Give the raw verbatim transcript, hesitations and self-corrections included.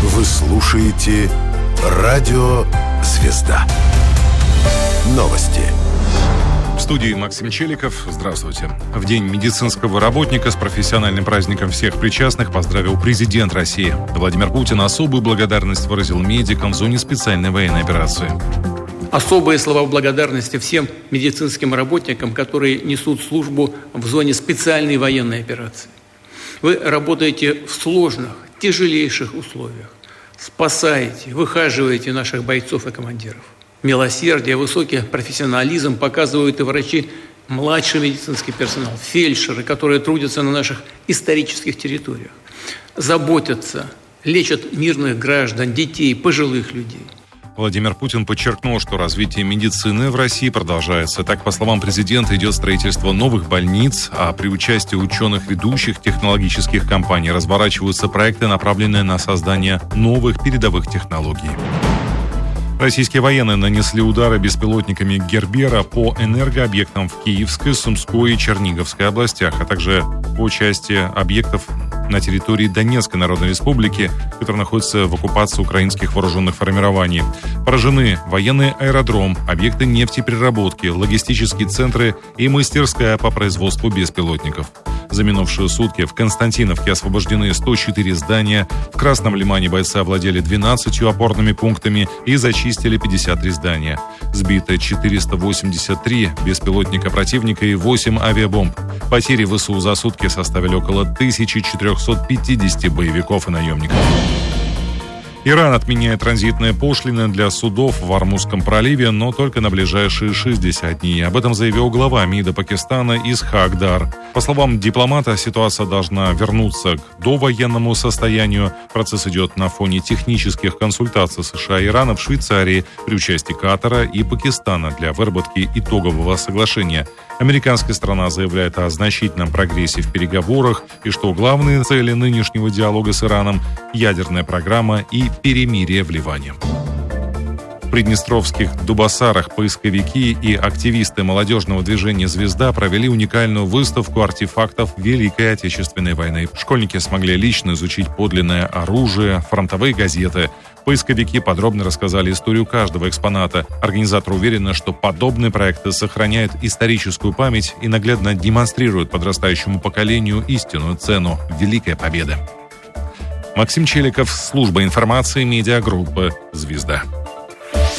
Вы слушаете Радио «Звезда». Новости. В студии Максим Челиков. Здравствуйте. В День медицинского работника с профессиональным праздником всех причастных поздравил президент России. Владимир Путин особую благодарность выразил медикам в зоне специальной военной операции. Особые слова благодарности всем медицинским работникам, которые несут службу в зоне специальной военной операции. Вы работаете в сложных, тяжелейших условиях. Спасаете, выхаживаете наших бойцов и командиров. Милосердие, высокий профессионализм показывают и врачи, младший медицинский персонал, фельдшеры, которые трудятся на наших исторических территориях. Заботятся, лечат мирных граждан, детей, пожилых людей. Владимир Путин подчеркнул, что развитие медицины в России продолжается. Так, по словам президента, идет строительство новых больниц, а при участии ученых ведущих технологических компаний разворачиваются проекты, направленные на создание новых передовых технологий. Российские военные нанесли удары беспилотниками Гербера по энергообъектам в Киевской, Сумской и Черниговской областях, а также по части объектов на территории Донецкой Народной Республики, которая находится в оккупации украинских вооруженных формирований. Поражены военный аэродром, объекты нефтепереработки, логистические центры и мастерская по производству беспилотников. За минувшие сутки в Константиновке освобождены сто четыре здания, в Красном Лимане бойцы овладели двенадцатью опорными пунктами и зачистили пятьдесят три здания. Сбито четыреста восемьдесят три беспилотника противника и восемь авиабомб. Потери ВСУ за сутки составили около тысячи четырехсот пятидесяти боевиков и наемников. Иран отменяет транзитные пошлины для судов в Ормузском проливе, но только на ближайшие шестьдесят дней. Об этом заявил глава МИДа Пакистана Исхак Дар. По словам дипломата, ситуация должна вернуться к довоенному состоянию. Процесс идет на фоне технических консультаций США и Ирана в Швейцарии при участии Катара и Пакистана для выработки итогового соглашения. Американская сторона заявляет о значительном прогрессе в переговорах и что главные цели нынешнего диалога с Ираном – ядерная программа и перемирие в Ливане. В приднестровских Дубасарах поисковики и активисты молодежного движения «Звезда» провели уникальную выставку артефактов Великой Отечественной войны. Школьники смогли лично изучить подлинное оружие, фронтовые газеты. Поисковики подробно рассказали историю каждого экспоната. Организаторы уверены, что подобные проекты сохраняют историческую память и наглядно демонстрируют подрастающему поколению истинную цену Великой Победы. Максим Челиков, служба информации медиагруппы «Звезда».